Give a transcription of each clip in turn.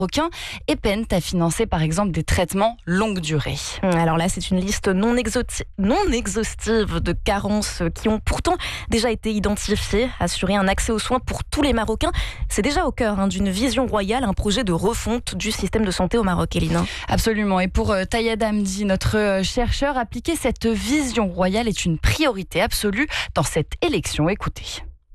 marocains et peinent à financer par exemple des traitements longue durée. Alors là, c'est une liste non exhaustive de carences qui ont pourtant déjà été identifiées. Assurer un accès aux soins pour tous les Marocains, c'est déjà au cœur d'une vision royale, un projet de refonte du système de santé au Maroc, Eline. Absolument. Et pour Tayed Hamdi, notre chercheur, appliquer cette vision royale est une priorité absolue dans cette élection. Écoutez.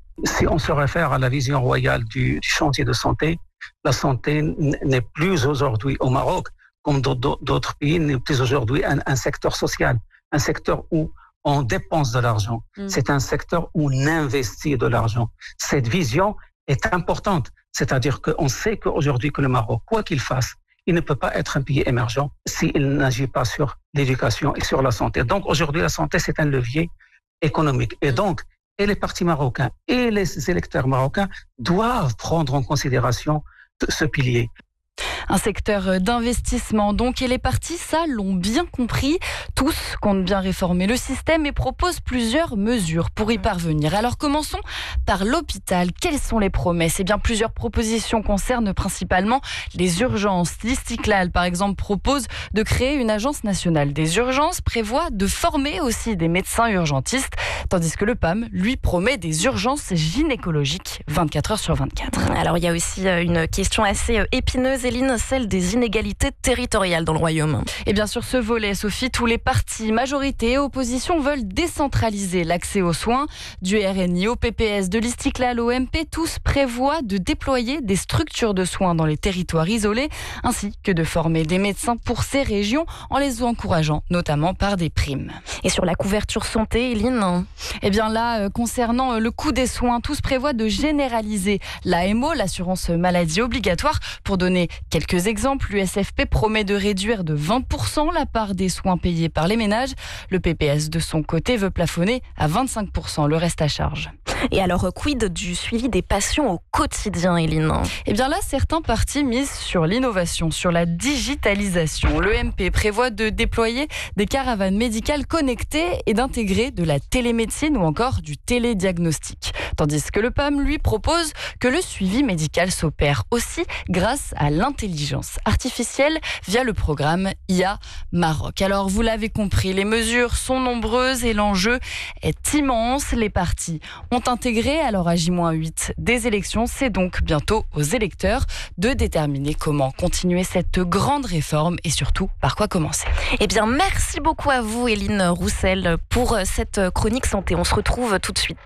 Si on se réfère à la vision royale du chantier de santé, la santé n'est plus aujourd'hui au Maroc, comme d'autres pays, n'est plus aujourd'hui un secteur social, un secteur où on dépense de l'argent. C'est un secteur où on investit de l'argent. Cette vision est importante, c'est-à-dire qu'on sait qu'aujourd'hui que le Maroc, quoi qu'il fasse, il ne peut pas être un pays émergent s'il n'agit pas sur l'éducation et sur la santé. Donc aujourd'hui, la santé, c'est un levier économique. Et donc, et les partis marocains et les électeurs marocains doivent prendre en considération ce pilier. Un secteur d'investissement donc, et les partis, ça, l'ont bien compris. Tous comptent bien réformer le système et proposent plusieurs mesures pour y parvenir. Alors commençons par l'hôpital. Quelles sont les promesses ? Eh bien, plusieurs propositions concernent principalement les urgences. L'Istiklal, par exemple, propose de créer une agence nationale des urgences, prévoit de former aussi des médecins urgentistes, tandis que le PAM, lui, promet des urgences gynécologiques 24 heures sur 24. Alors, il y a aussi une question assez épineuse, Eline, celle des inégalités territoriales dans le royaume. Et bien sur ce volet, Sophie, tous les partis, majorité et opposition veulent décentraliser l'accès aux soins. Du RNI au PPS, de l'Istiklal au MP, tous prévoient de déployer des structures de soins dans les territoires isolés, ainsi que de former des médecins pour ces régions en les encourageant, notamment par des primes. Et sur la couverture santé, Eline ? Eh bien là, concernant le coût des soins, tous prévoient de généraliser l'AMO, l'assurance maladie obligatoire. Pour donner quelques exemples, l'USFP promet de réduire de 20% la part des soins payés par les ménages. Le PPS, de son côté, veut plafonner à 25% le reste à charge. Et alors, quid du suivi des patients au quotidien, Eline ? Eh bien là, certains partis misent sur l'innovation, sur la digitalisation. Le MP prévoit de déployer des caravanes médicales connectées et d'intégrer de la télémédecine ou encore du télédiagnostic. Tandis que le PAM, lui, propose que le suivi médical s'opère aussi grâce à l'intelligence artificielle via le programme IA Maroc. Alors, vous l'avez compris, les mesures sont nombreuses et l'enjeu est immense. Les partis ont intégré alors à J-8 des élections. C'est donc bientôt aux électeurs de déterminer comment continuer cette grande réforme et surtout par quoi commencer. Eh bien, merci beaucoup à vous, Eline Roussel, pour cette chronique santé. On se retrouve tout de suite.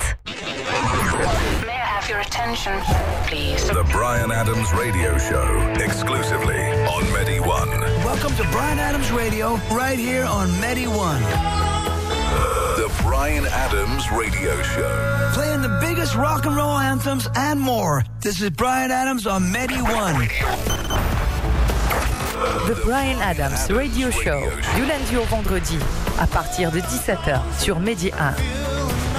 May I have your attention, please? The Bryan Adams Radio Show, exclusively on Medi One. Welcome to Bryan Adams Radio, right here on Medi One. The Bryan Adams Radio Show. Playing the biggest rock and roll anthems and more. This is Bryan Adams on Medi One. The Bryan Adams Radio Show, du lundi au vendredi, à partir de 17h sur Medi 1.